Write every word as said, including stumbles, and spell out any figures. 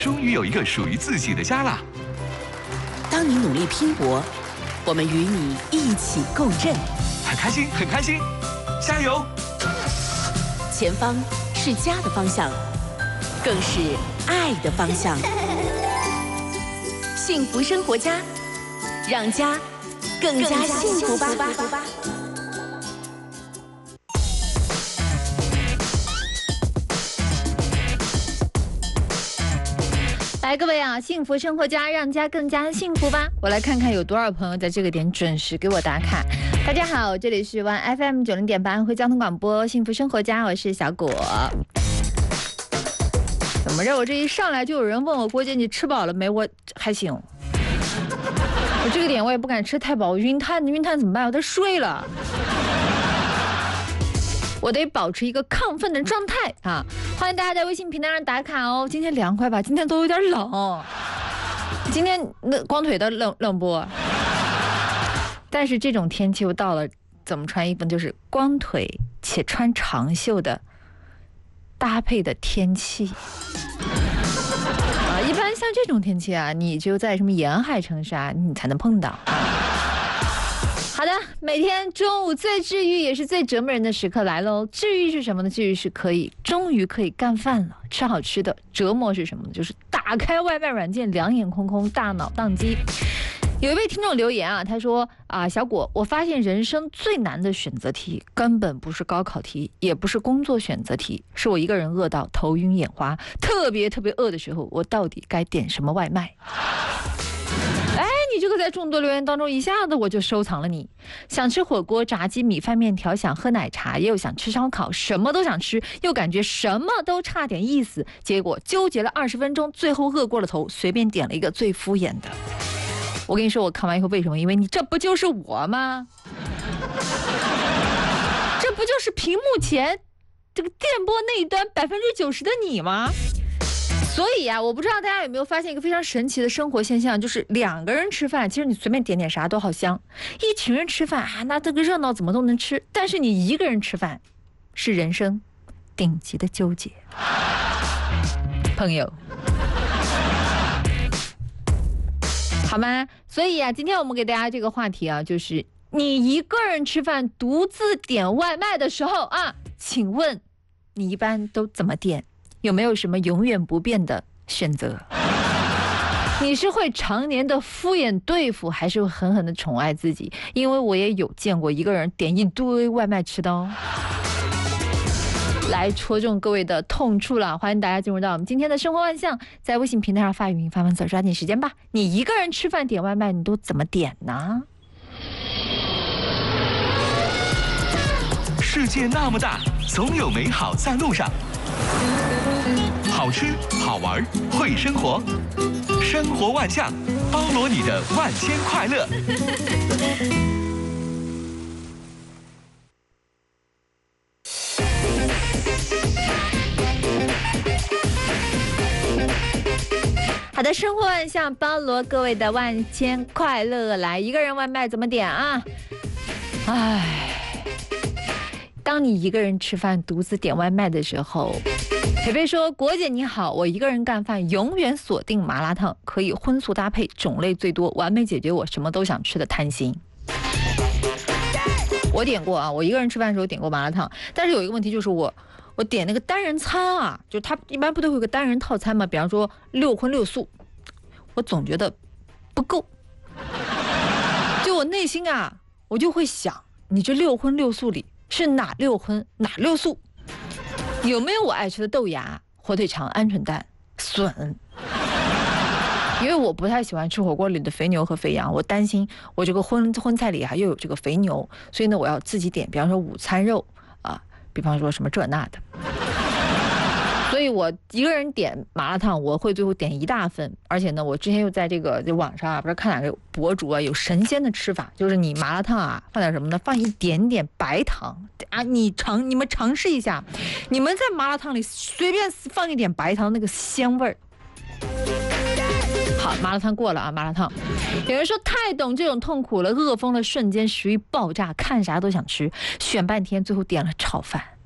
终于有一个属于自己的家啦！ 当你努力拼搏，我们与你一起共振， 很开心，很开心，加油！ 前方是家的方向，更是爱的方向。幸福生活家，让家更加幸福吧！ 来，各位啊，幸福生活家，让家更加幸福吧！我来看看有多少朋友在这个点准时给我打卡。大家好，这里是 One F M 九零点八安徽交通广播幸福生活家，我是小果。怎么着？我这一上来就有人问我，郭姐你吃饱了没？我还行。我这个点我也不敢吃太饱，我晕碳，晕碳怎么办？我得睡了。我得保持一个亢奋的状态啊！欢迎大家在微信平台上打卡哦。今天凉快吧？今天都有点冷。今天那光腿的冷冷不？但是这种天气又到了，怎么穿衣服就是光腿且穿长袖的搭配的天气啊！一般像这种天气啊，你就在什么沿海城市啊，你才能碰到啊。好的，每天中午最治愈也是最折磨人的时刻来喽。治愈是什么呢？治愈是可以终于可以干饭了，吃好吃的。折磨是什么呢？就是打开外卖软件，两眼空空，大脑宕机。有一位听众留言啊，他说啊，小果，我发现人生最难的选择题根本不是高考题，也不是工作选择题，是我一个人饿到头晕眼花，特别特别饿的时候，我到底该点什么外卖？哎，你这个在众多留言当中，一下子我就收藏了你。想吃火锅、炸鸡、米饭、面条，想喝奶茶，又想吃烧烤，什么都想吃，又感觉什么都差点意思。结果纠结了二十分钟，最后饿过了头，随便点了一个最敷衍的。我跟你说，我看完以后为什么？因为你这不就是我吗？这不就是屏幕前这个电波那一端百分之九十的你吗？所以啊，我不知道大家有没有发现一个非常神奇的生活现象，就是两个人吃饭，其实你随便点点啥都好香；一群人吃饭啊，那这个热闹怎么都能吃。但是你一个人吃饭，是人生顶级的纠结。朋友，好吗？所以啊，今天我们给大家这个话题啊，就是你一个人吃饭，独自点外卖的时候啊，请问你一般都怎么点？有没有什么永远不变的选择？你是会常年的敷衍对付，还是会狠狠的宠爱自己？因为我也有见过一个人点一堆外卖吃的哦。来戳中各位的痛处了，欢迎大家进入到我们今天的生活万象，在微信平台上发语音发文字，抓紧时间吧。你一个人吃饭点外卖，你都怎么点呢？ 世界那么大，总有美好在路上。好吃好玩会生活，生活万象，包罗你的万千快乐。 好的，生活万象包罗各位的万千快乐。来，一个人外卖怎么点啊？唉，当你一个人吃饭独自点外卖的时候，培培说，果姐你好，我一个人干饭永远锁定麻辣烫，可以荤素搭配，种类最多，完美解决我什么都想吃的贪心。我点过啊，我一个人吃饭的时候点过麻辣烫，但是有一个问题就是我我点那个单人餐啊，就他一般不都会有个单人套餐嘛，比方说六荤六素，我总觉得不够。就我内心啊，我就会想，你这六荤六素里是哪六荤哪六素？有没有我爱吃的豆芽、火腿肠、鹌鹑蛋、笋？因为我不太喜欢吃火锅里的肥牛和肥羊，我担心我这个荤荤菜里啊又有这个肥牛，所以呢我要自己点，比方说午餐肉啊，比方说什么这那的。所以我一个人点麻辣烫，我会最后点一大份，而且呢，我之前又在这个这网上啊，不知道看哪个博主啊，有神仙的吃法，就是你麻辣烫啊，放点什么呢？放一点点白糖啊，你尝你们尝试一下，你们在麻辣烫里随便放一点白糖，那个香味儿。好，麻辣烫过了啊，麻辣烫。有人说太懂这种痛苦了，饿疯了，瞬间食欲爆炸，看啥都想吃，选半天，最后点了炒饭。